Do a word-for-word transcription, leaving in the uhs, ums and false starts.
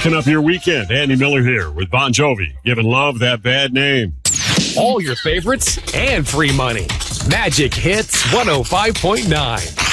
Freshen up your weekend. Andy Miller here with Bon Jovi, giving love that bad name. All your favorites and free money. Magic Hits one oh five point nine.